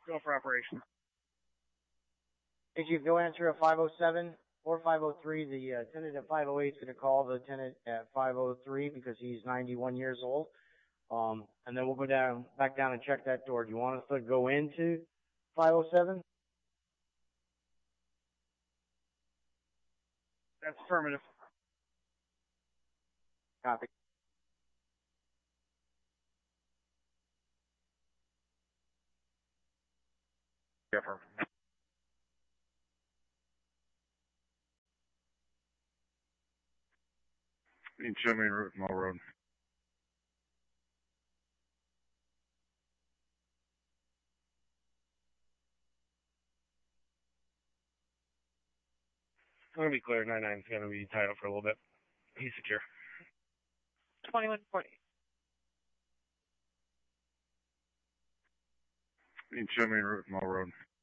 Go for operation. Hey, Chief, go answer a 507 or 503. The tenant at 508 is going to call the tenant at 503 because he's 91 years old. And then we'll go back down and check that door. Do you want us to go into 507? That's affirmative. Copy. Affirmative. You can show me Route Mall Road. I'm going to be clear. 99 is going to be tied up for a little bit. He's secure. 2140. You can show me Route Mall Road.